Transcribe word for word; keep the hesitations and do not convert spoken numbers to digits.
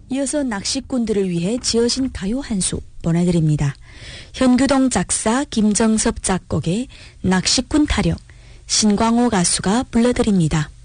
이어서 낚시꾼들을 위해 지어진 가요 한 수 보내드립니다. 현규동 작사 김정섭 작곡의 낚시꾼 타령 신광호 가수가 불러드립니다.